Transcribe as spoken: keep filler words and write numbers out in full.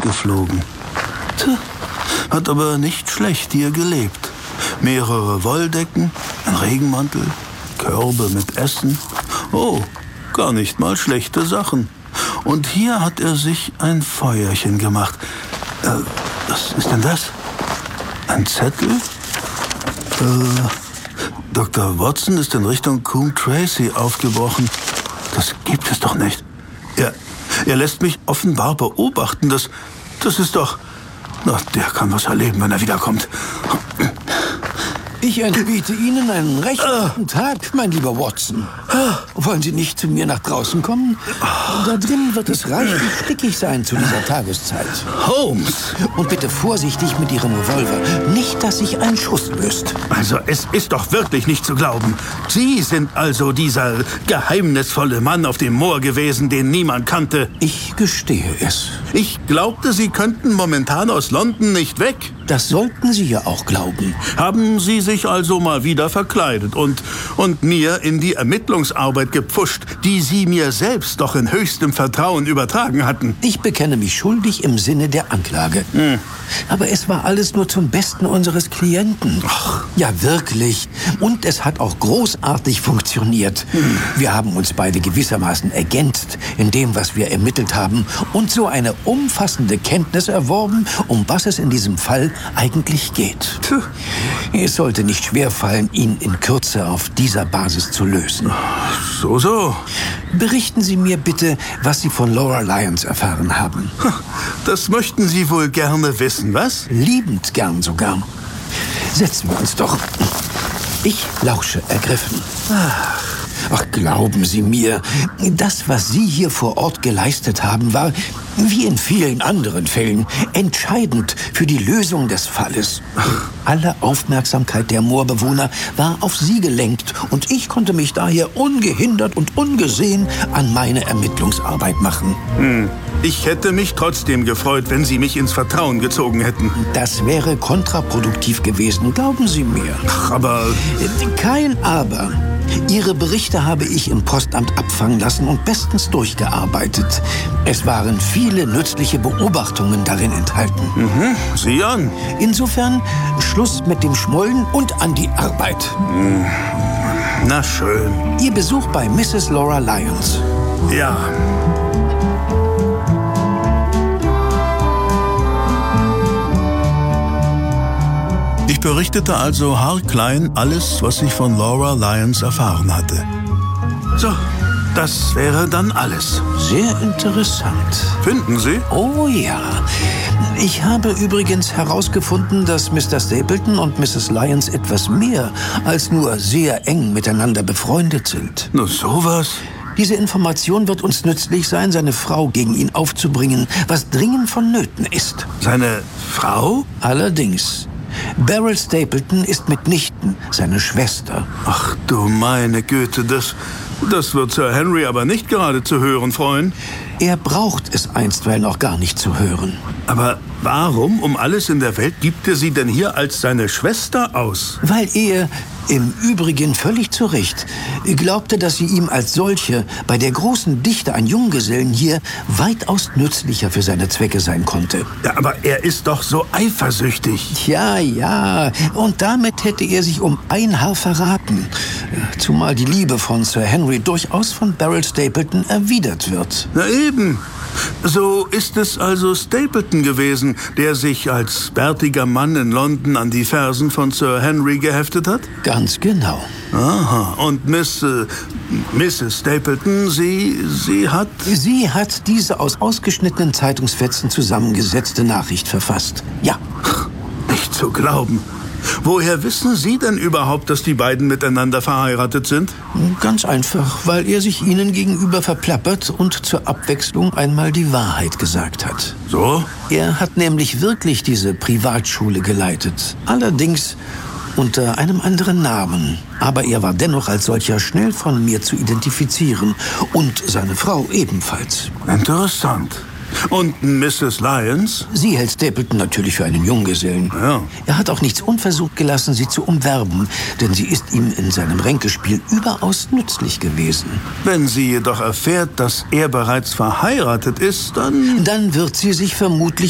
rausgeflogen. Tja, hat aber nicht schlecht hier gelebt. Mehrere Wolldecken, ein Regenmantel, Körbe mit Essen. Oh, gar nicht mal schlechte Sachen. Und hier hat er sich ein Feuerchen gemacht. Äh, was ist denn das? Ein Zettel? Äh, Doktor Watson ist in Richtung Coombe Tracey aufgebrochen. Das gibt es doch nicht. Er, er lässt mich offenbar beobachten. Das, das ist doch... Na, der kann was erleben, wenn er wiederkommt. Ich anbiete Ihnen einen recht guten Tag, mein lieber Watson. Wollen Sie nicht zu mir nach draußen kommen? Da drin wird es reichlich stickig sein zu dieser Tageszeit. Holmes! Und bitte vorsichtig mit Ihrem Revolver. Nicht, dass sich ein Schuss löst. Also, es ist doch wirklich nicht zu glauben. Sie sind also dieser geheimnisvolle Mann auf dem Moor gewesen, den niemand kannte. Ich gestehe es. Ich glaubte, Sie könnten momentan aus London nicht weg. Das sollten Sie ja auch glauben. Haben Sie sich also mal wieder verkleidet und, und mir in die Ermittlungsarbeit gepfuscht, die Sie mir selbst doch in höchstem Vertrauen übertragen hatten? Ich bekenne mich schuldig im Sinne der Anklage. Hm. Aber es war alles nur zum Besten unseres Klienten. Ach. Ja, wirklich. Und es hat auch großartig funktioniert. Hm. Wir haben uns beide gewissermaßen ergänzt in dem, was wir ermittelt haben und so eine umfassende Kenntnis erworben, um was es in diesem Fall eigentlich geht. Puh. Es sollte nicht schwerfallen, ihn in Kürze auf dieser Basis zu lösen. So, so. Berichten Sie mir bitte, was Sie von Laura Lyons erfahren haben. Das möchten Sie wohl gerne wissen, was? Liebend gern sogar. Setzen wir uns doch. Ich lausche ergriffen. Ach, glauben Sie mir, das, was Sie hier vor Ort geleistet haben, war, wie in vielen anderen Fällen, entscheidend für die Lösung des Falles. Alle Aufmerksamkeit der Moorbewohner war auf Sie gelenkt und ich konnte mich daher ungehindert und ungesehen an meine Ermittlungsarbeit machen. Hm. Ich hätte mich trotzdem gefreut, wenn Sie mich ins Vertrauen gezogen hätten. Das wäre kontraproduktiv gewesen, glauben Sie mir. Ach, aber... Kein Aber. Ihre Berichte habe ich im Postamt abfangen lassen und bestens durchgearbeitet. Es waren viele nützliche Beobachtungen darin enthalten. Mhm, sieh an. Insofern Schluss mit dem Schmollen und an die Arbeit. Mhm. Na schön. Ihr Besuch bei Misses Laura Lyons. Ja. Ich berichtete also haarklein alles, was ich von Laura Lyons erfahren hatte. So, das wäre dann alles. Sehr interessant. Finden Sie? Oh ja. Ich habe übrigens herausgefunden, dass Mister Stapleton und Misses Lyons etwas mehr als nur sehr eng miteinander befreundet sind. Na, sowas? Diese Information wird uns nützlich sein, seine Frau gegen ihn aufzubringen, was dringend vonnöten ist. Seine Frau? Allerdings. Beryl Stapleton ist mitnichten seine Schwester. Ach du meine Güte, das, das wird Sir Henry aber nicht gerade zu hören freuen. Er braucht es einstweilen auch gar nicht zu hören. Aber warum um alles in der Welt gibt er sie denn hier als seine Schwester aus? Weil er, im Übrigen völlig zu Recht, glaubte, dass sie ihm als solche bei der großen Dichte an Junggesellen hier weitaus nützlicher für seine Zwecke sein konnte. Ja, aber er ist doch so eifersüchtig. Ja, ja, und damit hätte er sich um ein Haar verraten. Zumal die Liebe von Sir Henry durchaus von Beryl Stapleton erwidert wird. Na eben. So ist es also Stapleton gewesen, der sich als bärtiger Mann in London an die Fersen von Sir Henry geheftet hat? Ganz genau. Aha, und Miss, äh, Misses Stapleton, sie, sie hat... Sie hat diese aus ausgeschnittenen Zeitungsfetzen zusammengesetzte Nachricht verfasst. Ja. Nicht zu glauben. Woher wissen Sie denn überhaupt, dass die beiden miteinander verheiratet sind? Ganz einfach, weil er sich ihnen gegenüber verplappert und zur Abwechslung einmal die Wahrheit gesagt hat. So? Er hat nämlich wirklich diese Privatschule geleitet. Allerdings unter einem anderen Namen. Aber er war dennoch als solcher schnell von mir zu identifizieren. Und seine Frau ebenfalls. Interessant. Und Misses Lyons? Sie hält Stapleton natürlich für einen Junggesellen. Ja. Er hat auch nichts unversucht gelassen, sie zu umwerben, denn sie ist ihm in seinem Ränkespiel überaus nützlich gewesen. Wenn sie jedoch erfährt, dass er bereits verheiratet ist, dann... Dann wird sie sich vermutlich